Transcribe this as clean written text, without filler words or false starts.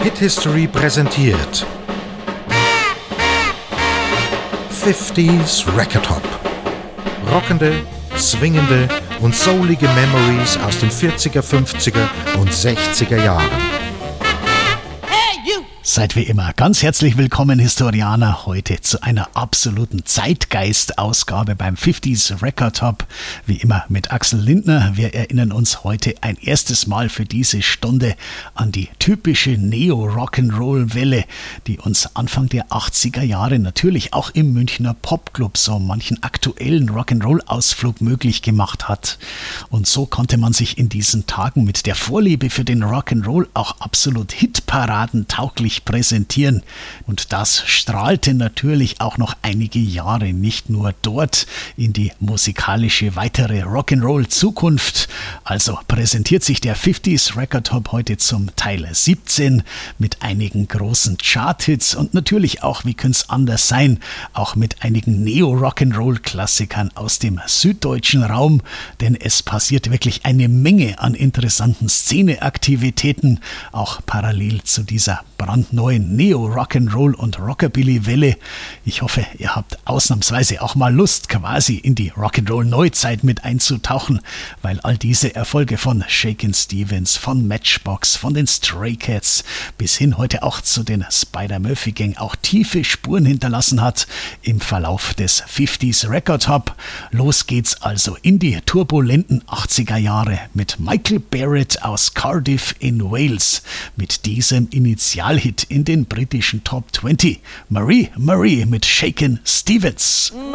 Hit History präsentiert 50s Record Hop. Rockende, swingende und soulige Memories aus den 40er, 50er und 60er Jahren. Seid wie immer ganz herzlich willkommen, Historianer, heute zu einer absoluten Zeitgeist-Ausgabe beim 50s Record Hop. Wie immer mit Axel Lindner. Wir erinnern uns heute ein erstes Mal für diese Stunde an die typische Neo-Rock'n'Roll-Welle, die uns Anfang der 80er Jahre natürlich auch im Münchner Popclub so manchen aktuellen Rock'n'Roll-Ausflug möglich gemacht hat. Und so konnte man sich in diesen Tagen mit der Vorliebe für den Rock'n'Roll auch absolut Hitparaden-tauglich präsentieren. Und das strahlte natürlich auch noch einige Jahre nicht nur dort in die musikalische weitere Rock'n'Roll-Zukunft. Also präsentiert sich der 50s Record Hop heute zum Teil 17 mit einigen großen Charthits und natürlich auch, wie könnte es anders sein, auch mit einigen Neo-Rock'n'Roll-Klassikern aus dem süddeutschen Raum, denn es passiert wirklich eine Menge an interessanten Szeneaktivitäten, auch parallel zu dieser brandneuen Neo-Rock'n'Roll und Rockabilly-Welle. Ich hoffe, ihr habt ausnahmsweise auch mal Lust, quasi in die Rock'n'Roll-Neuzeit mit einzutauchen, weil all diese Erfolge von Shakin' Stevens, von Matchbox, von den Stray Cats bis hin heute auch zu den Spider-Murphy-Gang auch tiefe Spuren hinterlassen hat im Verlauf des 50s Record Hop. Los geht's also in die turbulenten 80er Jahre mit Michael Barrett aus Cardiff in Wales, mit diesem Initialhit in den britischen Top 20. Marie Marie mit Shakin' Stevens.